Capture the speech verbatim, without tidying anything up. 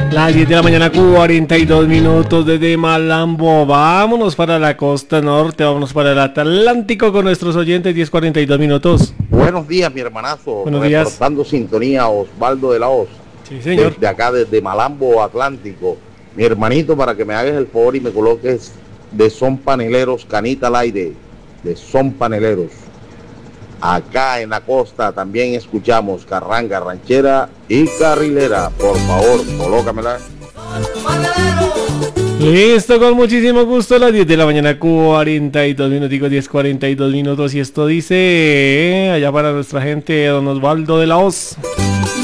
Las diez de la mañana, cuarenta y dos minutos desde Malambo. Vámonos para la costa norte, vámonos para el Atlántico con nuestros oyentes, diez cuarenta y dos minutos. Buenos días, mi hermanazo. Buenos días. Reportando sintonía, Osvaldo de la Hoz. Sí, señor. Desde acá, desde Malambo, Atlántico. Mi hermanito, para que me hagas el favor y me coloques de Son Paneleros, Canita al aire, de Son Paneleros. Acá en la costa también escuchamos carranga, ranchera y carrilera. Por favor, colócamela. Listo, con muchísimo gusto, las diez de la mañana, cuarenta y dos minutos, diez cuarenta y dos minutos. Y esto dice, eh, allá para nuestra gente, don Osvaldo de la Hoz.